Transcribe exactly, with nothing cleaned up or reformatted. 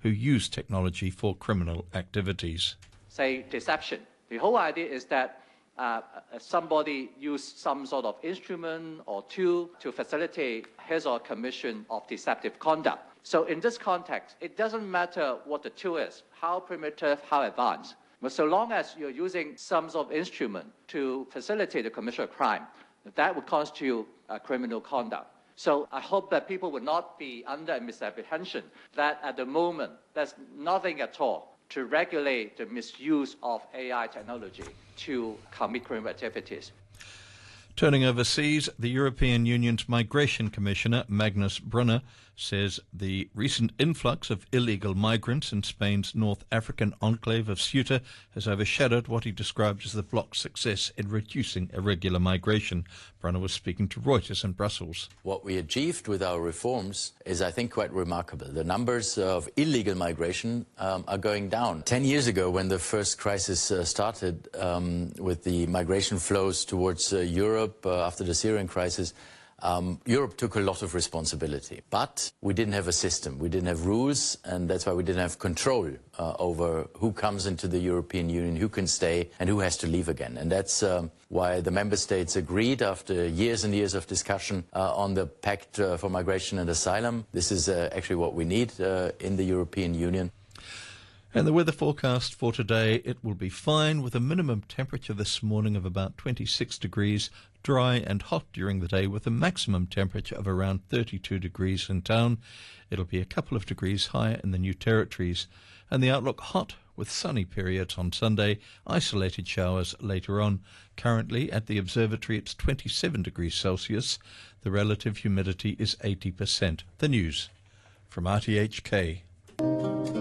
who use technology for criminal activities. Say deception. The whole idea is that uh, somebody used some sort of instrument or tool to facilitate his or her commission of deceptive conduct. So in this context, it doesn't matter what the tool is, how primitive, how advanced. But so long as you're using some sort of instrument to facilitate the commission of crime, that would constitute uh, criminal conduct. So I hope that people would not be under a misapprehension that at the moment there's nothing at all to regulate the misuse of A I technology to commit criminal activities. Turning overseas, the European Union's Migration Commissioner, Magnus Brunner, says the recent influx of illegal migrants in Spain's North African enclave of Ceuta has overshadowed what he described as the bloc's success in reducing irregular migration. Brunner was speaking to Reuters in Brussels. What we achieved with our reforms is, I think, quite remarkable. The numbers of illegal migration um, are going down. Ten years ago, when the first crisis uh, started um, with the migration flows towards uh, Europe uh, after the Syrian crisis, Um, Europe took a lot of responsibility, but we didn't have a system, we didn't have rules, and that's why we didn't have control uh, over who comes into the European Union, who can stay, and who has to leave again. And that's um, why the member states agreed, after years and years of discussion, uh, on the Pact uh, for Migration and Asylum. This is uh, actually what we need uh, in the European Union. And the weather forecast for today, it will be fine with a minimum temperature this morning of about twenty-six degrees, dry and hot during the day with a maximum temperature of around thirty-two degrees in town. It'll be a couple of degrees higher in the New Territories. And the outlook hot with sunny periods on Sunday, isolated showers later on. Currently at the observatory it's twenty-seven degrees Celsius. The relative humidity is eighty percent. The news from R T H K.